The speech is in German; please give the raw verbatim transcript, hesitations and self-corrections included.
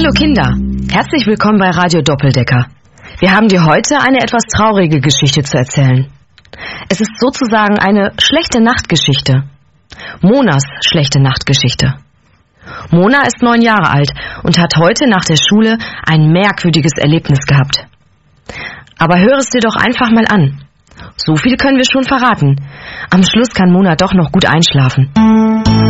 Hallo Kinder, herzlich willkommen bei Radio Doppeldecker. Wir haben dir heute eine etwas traurige Geschichte zu erzählen. Es ist sozusagen eine schlechte Nachtgeschichte. Monas schlechte Nachtgeschichte. Mona ist neun Jahre alt und hat heute nach der Schule ein merkwürdiges Erlebnis gehabt. Aber hör es dir doch einfach mal an. So viel können wir schon verraten. Am Schluss kann Mona doch noch gut einschlafen.